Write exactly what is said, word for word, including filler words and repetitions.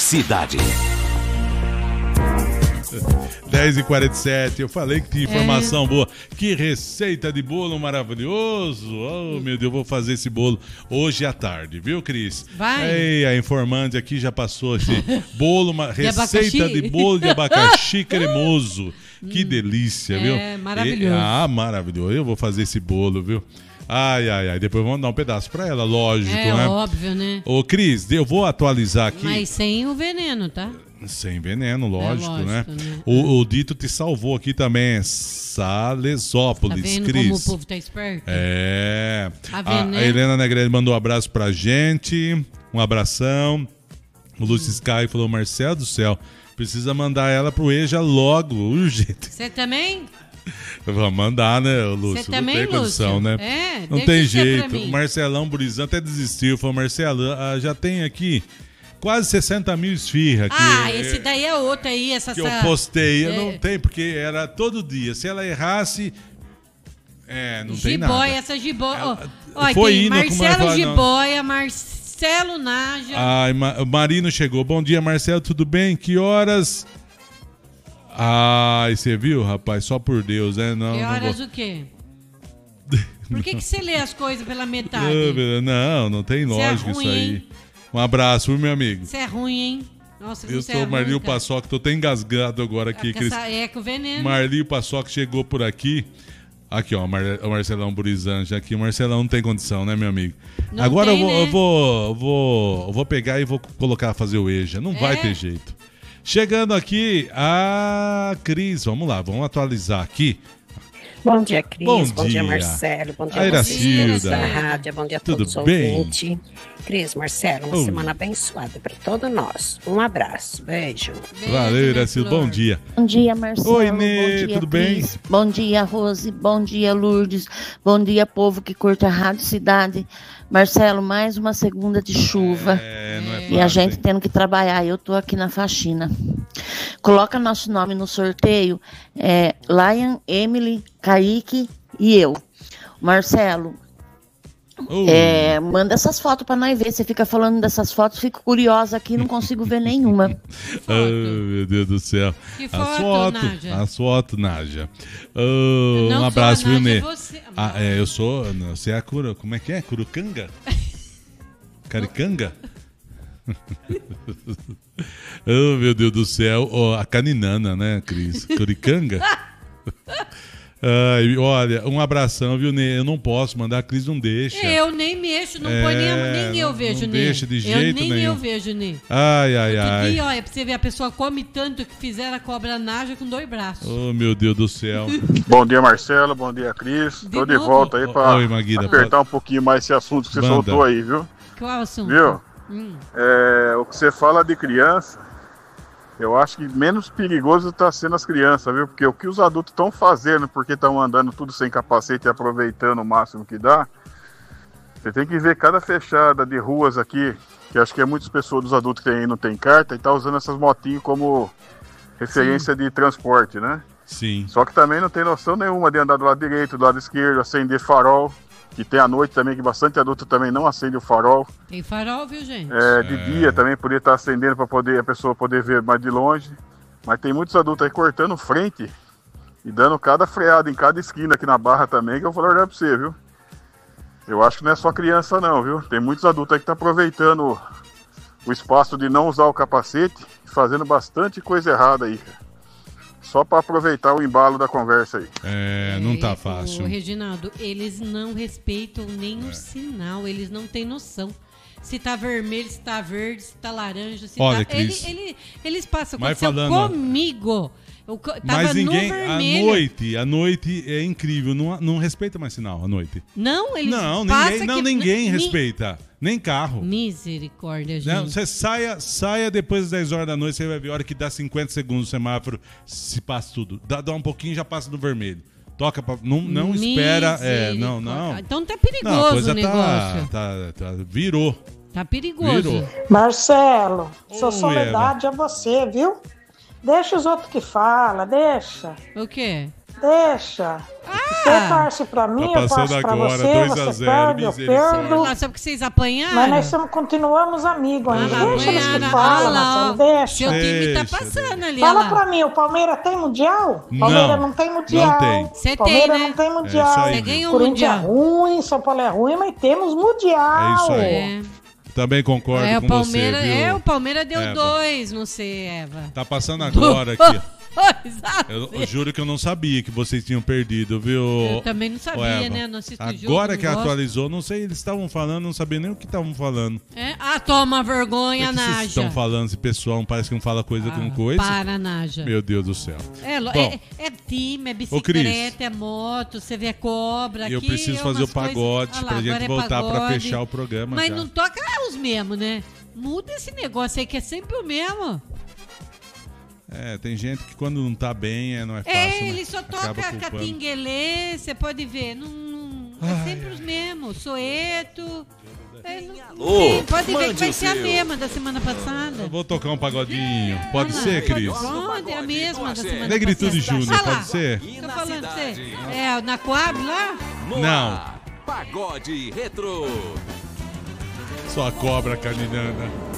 Cidade. dez e quarenta e sete, eu falei que tinha informação é. boa. Que receita de bolo maravilhoso. Oh, meu Deus, vou fazer esse bolo hoje à tarde, viu, Cris? Vai. Ei, a informante aqui já passou esse bolo, uma receita de, de bolo de abacaxi cremoso. Que delícia, é, viu? É, maravilhoso. E, ah, maravilhoso. Eu vou fazer esse bolo, viu? Ai, ai, ai. Depois vamos dar um pedaço pra ela, lógico, é, né? É óbvio, né? Ô, Cris, eu vou atualizar aqui. Mas sem o veneno, tá? Sem veneno, lógico, é lógico né? né? O, o Dito te salvou aqui também. Salesópolis, tá vendo Cris. como o povo tá esperto? É. Tá a, vendo, né? a Helena Negrelli mandou um abraço pra gente. Um abração. O Lúcio hum. Sky falou: Marcelo do céu, precisa mandar ela pro EJA logo, urgente. Você também? Vamos mandar, né, Lúcio? Você também, não tem condição, Lúcio? né? É, não tem jeito. O Marcelão Burizão até desistiu. Falou: Marcelo, ah, já tem aqui quase sessenta mil esfirra. Ah, que, esse daí é outro aí. Essa, que essa... eu postei. É... Eu não tem, porque era todo dia. Se ela errasse... É, não tem nada. Jiboia, essa jiboia. Ela... Olha, Foi tem indo, Marcelo como Jiboia, Marcelo Naja. Ai, Ma... Marino chegou. Bom dia, Marcelo, tudo bem? Que horas... Ai, você viu, rapaz? Só por Deus, né? Não, que horas não vou... o quê? Por que, que você lê as coisas pela metade? Não, não tem lógica é ruim, isso aí. Hein? Um abraço, meu amigo. Isso é ruim, hein? Nossa, eu sou é o Marlio Paçoca, tô até engasgado agora aqui. É, essa, é com veneno. Marlio Paçoca chegou por aqui. Aqui, ó, Mar... o Marcelão Burizanja aqui. O Marcelão não tem condição, né, meu amigo? Não agora tem, eu, vou, né? eu, vou, eu, vou, eu vou pegar e vou colocar, fazer o EJA. Não é? vai ter jeito. Chegando aqui, a Cris. Vamos lá, vamos atualizar aqui. Bom dia, Cris. Bom, bom dia. dia, Marcelo. Bom dia, a Iracilda. da rádio. Bom dia a Tudo todos os bem? ouvintes. Cris, Marcelo, uma oh. semana abençoada para todos nós. Um abraço, beijo. beijo Valeu, Iracilda. Bom dia. Bom dia, Marcelo. Oi, Nê, bom dia, tudo Cris. bem? Bom dia, Rose. Bom dia, Lourdes. Bom dia, povo que curte a Rádio Cidade. Marcelo, mais uma segunda de chuva. É, não é fácil, e a gente hein? tendo que trabalhar. Eu tô aqui na faxina. Coloca nosso nome no sorteio. É Lion, Emily, Kaique e eu. Marcelo, uh. é, manda essas fotos pra nós ver. Você fica falando dessas fotos, fico curiosa aqui, não consigo ver nenhuma. Oh, meu Deus do céu. Que as foto, fotos, Nádia? as fotos, Nádia. Oh, um abraço, viu, Nê? Você... Ah, é, eu sou. Não, você é a cura. Como é que é? Curucanga? Caricanga? Oh, meu Deus do céu. Oh, a caninana, né, Cris? Curicanga? Ai, olha, um abração, viu, Nê? Eu não posso mandar, a Cris não deixa. Eu nem mexo, não é, põe nem, nem eu vejo, não Nê. deixa de jeito eu, nem nenhum. eu vejo, Nê. Ai, ai, Outro ai. dia, olha, pra você ver, a pessoa come tanto que fizeram a cobra Naja com dois braços. Oh, meu Deus do céu. Bom dia, Marcelo. Bom dia, Cris. De Tô de novo? volta aí pra Oi, Maguila, apertar pode... um pouquinho mais esse assunto que você Manda. soltou aí, viu? Qual assunto? Viu? Hum. É, o que você fala de criança, eu acho que menos perigoso tá sendo as crianças, viu? Porque o que os adultos estão fazendo, porque estão andando tudo sem capacete e aproveitando o máximo que dá, você tem que ver cada fechada de ruas aqui, que acho que é muitas pessoas dos adultos que tem, não tem carta, e tá usando essas motinhas como referência Sim. de transporte, né? Sim. Só que também não tem noção nenhuma de andar do lado direito, do lado esquerdo, acender farol. Que tem à noite também, que bastante adulto também não acende o farol. Tem farol, viu, gente? É, de é. dia também poderia estar acendendo para poder a pessoa poder ver mais de longe. Mas tem muitos adultos aí cortando frente e dando cada freada em cada esquina aqui na Barra também, que eu vou olhar pra você, viu? Eu acho que não é só criança não, viu? Tem muitos adultos aí que estão tá aproveitando o espaço de não usar o capacete e fazendo bastante coisa errada aí, cara. Só para aproveitar o embalo da conversa aí. É, não tá fácil. O Reginaldo, eles não respeitam nem o é. sinal, eles não têm noção. Se tá vermelho, se tá verde, se tá laranja, se Olha, tá... Cris, ele, ele, eles passam, mas aconteceu falando, comigo. Eu tava mas ninguém, no à vermelho. noite, à noite é incrível, não, não respeita mais sinal à noite. Não, eles Não, passam ninguém, não, que... ninguém Mi... respeita, nem carro. Misericórdia, gente. Não, você saia, saia depois das dez horas da noite, você vai ver a hora que dá cinquenta segundos o semáforo, se passa tudo. Dá, dá um pouquinho, já passa no vermelho. Toca pra, não, não espera, é, não, não. Então tá perigoso não, a coisa o negócio. Tá, tá, tá, virou. Tá perigoso. Virou. Marcelo, sua Oi, soledade Eva. é você, viu? Deixa os outros que falam, deixa. O quê? Deixa. Ah, Você torce pra mim, Tá eu torço passando pra agora, você, dois a você zero, perde, eu misericórdia. perdo. Ah, só porque vocês apanharam? Mas nós somos, continuamos amigos ainda. Ah, Deixa eles que apanharam. falam, Ah, lá, Marcelo, ó. deixa. Seu time tá Deixa, passando ali, Fala olha lá. pra mim, o Palmeiras tem mundial? Não, Palmeiras não tem mundial. não tem. Você tem, Palmeiras né? não tem É mundial. isso aí, Você ganhou o Corinthians Mundial. é ruim, São Paulo é ruim, mas temos mundial. É isso aí. É. Também concordo É, o com Palmeiras, você, viu? é, o Palmeiras deu Eva. dois, não sei, Eva. Tá passando agora aqui. Exato. Eu, eu juro que eu não sabia que vocês tinham perdido, viu? Eu também não sabia, Ô, Eva, né? Não assisto o jogo, Agora não que gosto. atualizou, não sei, eles estavam falando, não sabia nem o que estavam falando. É? Ah, toma O que vergonha, que vocês Naja. estão falando? Esse pessoal parece que não fala coisa com Ah, coisa. Para, Naja. Meu Deus do céu. É, lo- Bom. é, é time, é Ô, Cris. bicicleta, é moto, você vê cobra. Eu aqui preciso é fazer o umas coisas- pagode Ah lá, pra gente agora é voltar pra pagode. fechar o programa Mas já. não toca os mesmos, né? Muda esse negócio aí que é sempre o mesmo. É, tem gente que quando não tá bem é, não é fácil, É, né? ele só Acaba toca culpando. catinguelê, você pode ver. Não, não- é Ai, sempre os mesmos. Soeto. É, não- não Alô, tem, pode ver que mande vai o ser a seu. mesma da semana passada. Eu vou tocar um pagodinho. Pode Ah lá. ser, Cris? Pode, é a mesma da semana Negritude passada. Júnior, Ah lá, pode ser? Tô falando pra você. É, na Coab lá? Não. Pagode Retro. Só a cobra caninana.